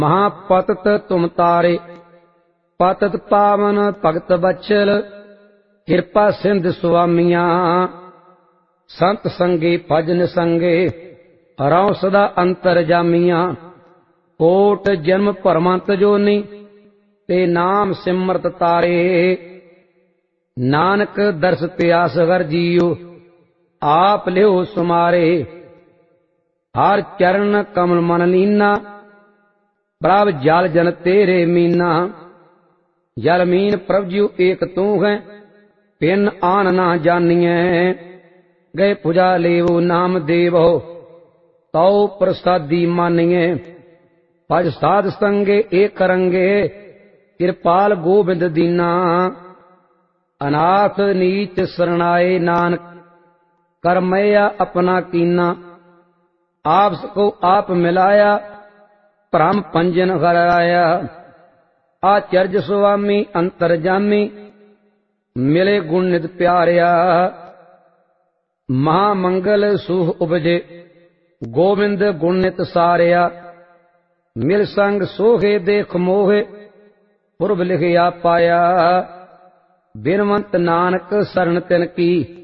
महापतत तुम तारे, पतत पावन भगत बच्छल, कृपा सिंध सुआमिया। संत संगे भजन संगे, रौ सदा अंतर जामिया। कोट जन्म भरमंत जोनी, ते नाम सिमरत तारे। नानक दर्श प्यास वर जियो, आप लियो सुमारे। हर चरण कमल मन लीना, प्रभ जल जन तेरे मीना। जल मीन प्रभ जीव एक तू है, पिन आन ना जानिए। गए पूजा लेवो नाम देवो, तौ प्रसादी मानिए। भज साध संगे एक रंगे, कृपाल गोबिंद दीना। अनाथ नीच शरणाए नानक, करमैया अपना कीना। आप को आप मिलाया, भ्रम पंजन घर आया। आचर्य सुआमी अंतरजामी, मिले गुण नित प्यारिया। महामंगल सूह उपजे, गोविंद गुण नित सारिया। मिल संग सोहे देख मोहे, पुरब लिखिया पाया। बिनवंत नानक शरण तिन की,